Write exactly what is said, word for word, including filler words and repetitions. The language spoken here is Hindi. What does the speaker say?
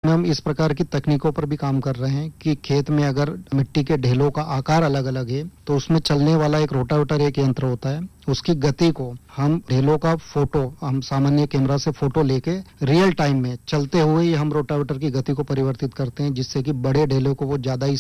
इसमें हम इस प्रकार की तकनीकों पर भी काम कर रहे हैं कि खेत में अगर मिट्टी के ढेलों का आकार अलग अलग है तो उसमें चलने वाला एक रोटावेटर एक यंत्र होता है, उसकी गति को हम ढेलों का फोटो हम सामान्य कैमरा से फोटो लेके रियल टाइम में चलते हुए ही हम रोटावेटर की गति को परिवर्तित करते हैं, जिससे कि बड़े ढेलों को वो ज्यादा